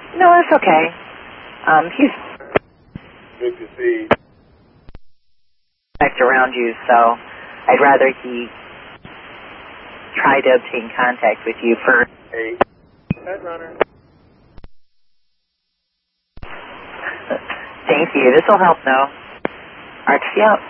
No, it's okay. He's Good to see. around you, so I'd rather he try to obtain contact with you first. Hey, head runner. Thank you. This will help, though. RTC out.